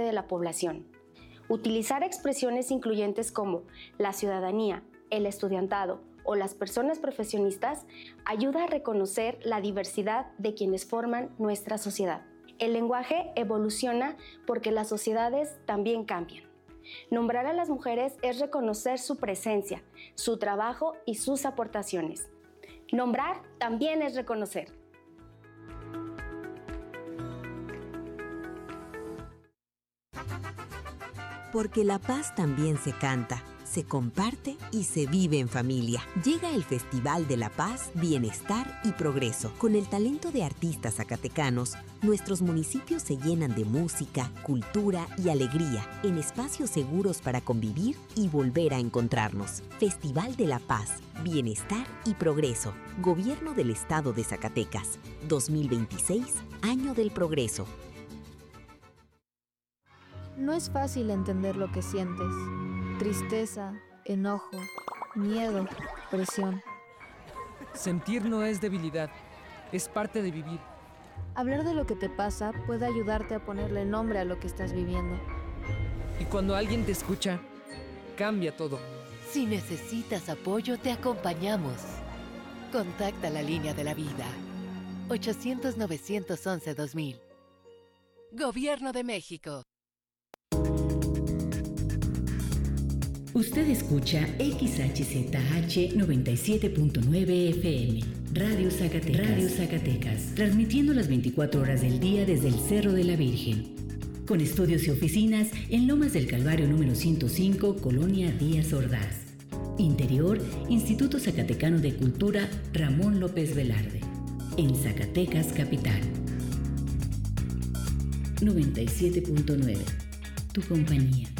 de la población. Utilizar expresiones incluyentes como la ciudadanía, el estudiantado o las personas profesionistas ayuda a reconocer la diversidad de quienes forman nuestra sociedad. El lenguaje evoluciona porque las sociedades también cambian. Nombrar a las mujeres es reconocer su presencia, su trabajo y sus aportaciones. Nombrar también es reconocer. Porque la paz también se canta, se comparte y se vive en familia. Llega el Festival de la Paz, Bienestar y Progreso. Con el talento de artistas zacatecanos, nuestros municipios se llenan de música, cultura y alegría, en espacios seguros para convivir y volver a encontrarnos. Festival de la Paz, Bienestar y Progreso. Gobierno del Estado de Zacatecas. 2026, Año del Progreso. No es fácil entender lo que sientes. Tristeza, enojo, miedo, presión. Sentir no es debilidad, es parte de vivir. Hablar de lo que te pasa puede ayudarte a ponerle nombre a lo que estás viviendo. Y cuando alguien te escucha, cambia todo. Si necesitas apoyo, te acompañamos. Contacta la línea de la vida. 800-911-2000. Gobierno de México. Usted escucha XHZH 97.9 FM, Radio Zacatecas, transmitiendo las 24 horas del día desde el Cerro de la Virgen, con estudios y oficinas en Lomas del Calvario número 105, Colonia Díaz Ordaz. Interior, Instituto Zacatecano de Cultura Ramón López Velarde, en Zacatecas Capital. 97.9, tu compañía.